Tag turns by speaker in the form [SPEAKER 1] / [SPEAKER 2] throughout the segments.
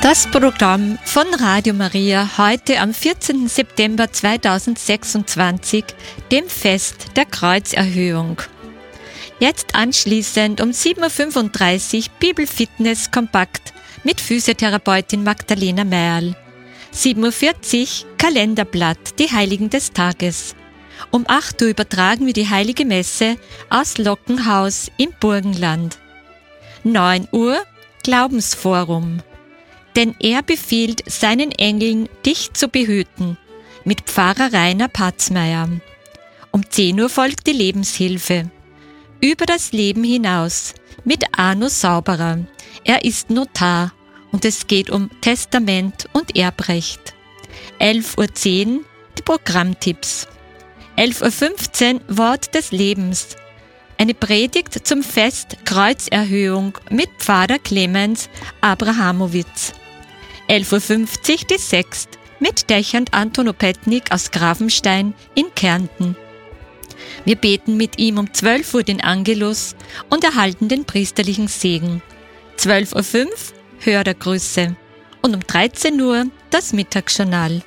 [SPEAKER 1] Das Programm von Radio Maria heute am 14. September 2026, dem Fest der Kreuzerhöhung. Jetzt anschließend um 7.35 Uhr Bibelfitness kompakt mit Physiotherapeutin Magdalena Meierl. 7.40 Uhr Kalenderblatt, die Heiligen des Tages. Um 8 Uhr übertragen wir die Heilige Messe aus Lockenhaus im Burgenland. 9 Uhr Glaubensforum. Denn er befiehlt seinen Engeln, dich zu behüten, mit Pfarrer Rainer Patzmeier. Um 10 Uhr folgt die Lebenshilfe. Über das Leben hinaus mit Arno Sauberer. Er ist Notar und es geht um Testament und Erbrecht. 11.10 Uhr die Programmtipps. 11.15 Uhr Wort des Lebens. Eine Predigt zum Fest Kreuzerhöhung mit Pfarrer Clemens Abrahamowitz. 11.50 Uhr die Sext mit Dechant Antonopetnik aus Grafenstein in Kärnten. Wir beten mit ihm um 12 Uhr den Angelus und erhalten den priesterlichen Segen. 12.05 Uhr Hörergrüße und um 13 Uhr das Mittagsjournal.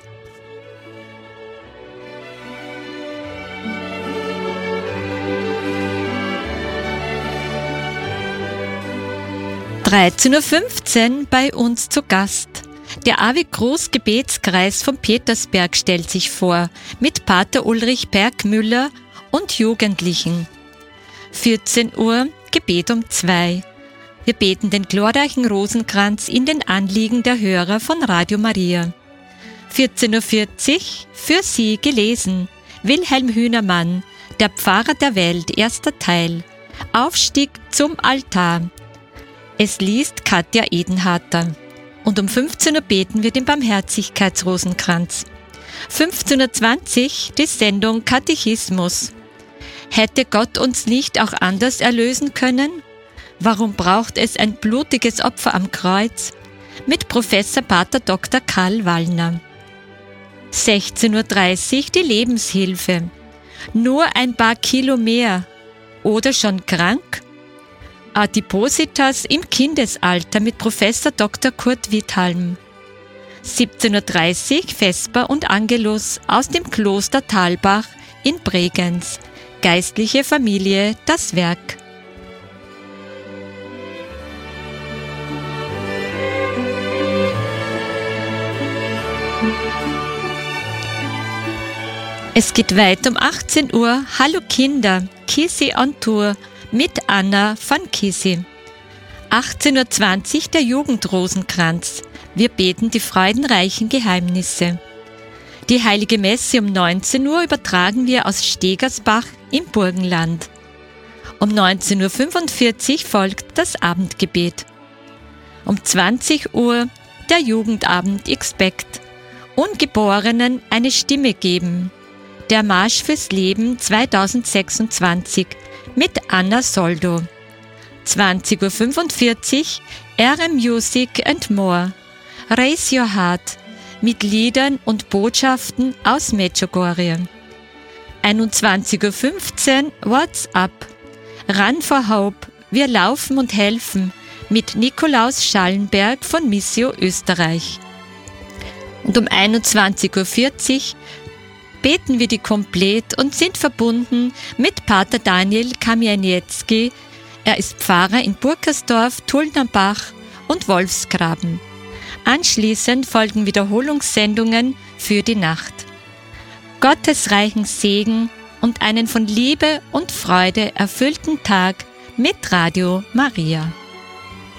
[SPEAKER 1] Um 13.15 Uhr bei uns zu Gast. Der Ave Groß Gebetskreis von Petersberg stellt sich vor, mit Pater Ulrich Bergmüller und Jugendlichen. 14 Uhr Gebet um 2. Wir beten den glorreichen Rosenkranz in den Anliegen der Hörer von Radio Maria. 14.40 Uhr für Sie gelesen. Wilhelm Hühnermann, der Pfarrer der Welt, erster Teil. Aufstieg zum Altar. Es liest Katja Edenharter. Und um 15 Uhr beten wir den Barmherzigkeitsrosenkranz. 15.20 Uhr die Sendung Katechismus. Hätte Gott uns nicht auch anders erlösen können? Warum braucht es ein blutiges Opfer am Kreuz? Mit Professor Pater Dr. Karl Wallner. 16.30 Uhr die Lebenshilfe. Nur ein paar Kilo mehr. Oder schon krank? Adipositas im Kindesalter mit Professor Dr. Kurt Withalm. 17.30 Uhr Vesper und Angelus aus dem Kloster Thalbach in Bregenz. Geistliche Familie, das Werk. Es geht weiter um 18 Uhr. Hallo Kinder, Kisi on Tour mit Anna van Kisi. 18.20 Uhr der Jugendrosenkranz. Wir beten die freudenreichen Geheimnisse. Die Heilige Messe um 19 Uhr übertragen wir aus Stegersbach im Burgenland. Um 19.45 Uhr folgt das Abendgebet. Um 20 Uhr der Jugendabend Expect. Ungeborenen eine Stimme geben. Der Marsch fürs Leben 2026 mit Anna Soldo. 20.45 Uhr RM Music and More. Raise Your Heart mit Liedern und Botschaften aus Medjugorje. 21.15 Uhr What's Up? Run for Hope, wir laufen und helfen mit Nikolaus Schallenberg von Missio Österreich. Und um 21.40 Uhr beten wir die Komplett und sind verbunden mit Pater Daniel Kamieniecki. Er ist Pfarrer in Burkersdorf, Tullnbach und Wolfsgraben. Anschließend folgen Wiederholungssendungen für die Nacht. Gottes reichen Segen und einen von Liebe und Freude erfüllten Tag mit Radio Maria.